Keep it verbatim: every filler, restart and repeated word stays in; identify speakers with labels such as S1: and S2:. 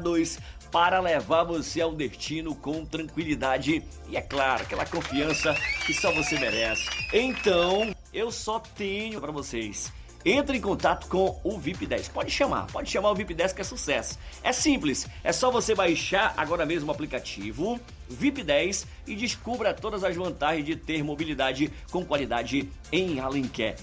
S1: dois para levar você ao destino com tranquilidade e, é claro, aquela confiança que só você merece. Então, eu só tenho para vocês. Entre em contato com o V I P dez. Pode chamar, pode chamar o V I P dez que é sucesso. É simples, é só você baixar agora mesmo o aplicativo V I P dez e descubra todas as vantagens de ter mobilidade com qualidade em Alenquer.